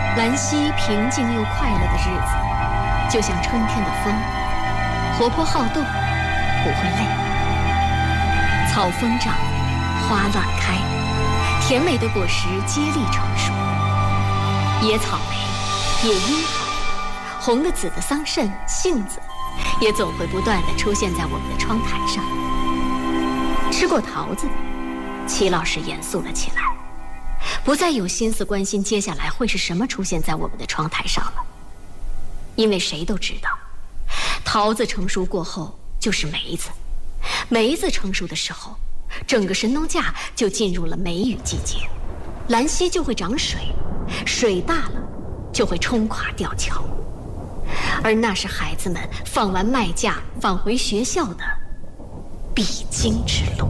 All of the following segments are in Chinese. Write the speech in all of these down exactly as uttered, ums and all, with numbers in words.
兰溪平静又快乐的日子，就像春天的风，活泼好动，不会累。草疯长，花乱开，甜美的果实接力成熟。野草莓、野樱桃、红的紫的桑葚、杏子，也总会不断地出现在我们的窗台上。吃过桃子，齐老师严肃了起来，不再有心思关心接下来会是什么出现在我们的窗台上了。因为谁都知道，桃子成熟过后就是梅子，梅子成熟的时候，整个神农架就进入了梅雨季节，兰溪就会涨水，水大了就会冲垮吊桥，而那是孩子们放完麦假返回学校的必经之路。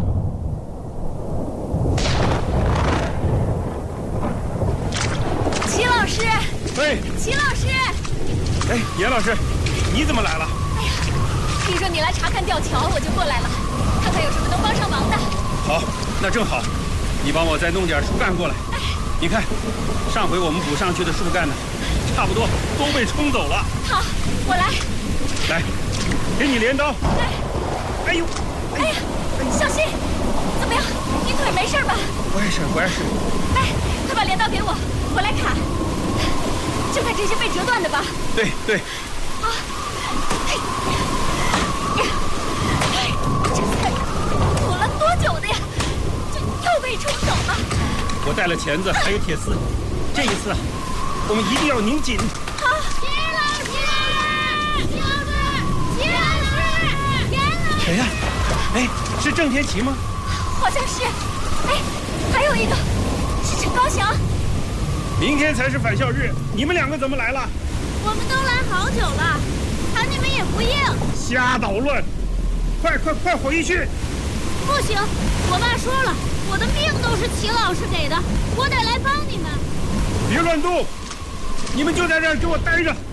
齐老师， 喂， 齐老师， 哎，严老师，你怎么来了？ 哎呀，听说你来查看吊桥，我就过来了，看看有什么能帮上忙的。 好，那正好，你帮我再弄点树干过来。哎，你看，上回我们补上去的树干呢，差不多都被冲走了。 好，我来。 来，给你镰刀。 哎， 哎呦， 哎呀，小心！怎么样？您腿没事吧？ 不碍事，不碍事。 哎，快把镰刀给我，我来砍。就看这些被折断的吧。 对对。 啊！哎，这菜补了多久的呀？就又被冲走了。 我带了钳子，还有铁丝。这一次，我们一定要拧紧。 好，齐老师，齐老师，齐老师，严老师。 谁呀？哎，是郑天琪吗？ 好像是。哎，还有一个是陈高翔。 明天才是返校日，你们两个怎么来了？ 我们都来好久了，喊你们也不应。 瞎捣乱！快快快回去！ 不行，我爸说了，我的命都是齐老师给的，我得来帮你们。 别乱动！你们就在这儿给我待着。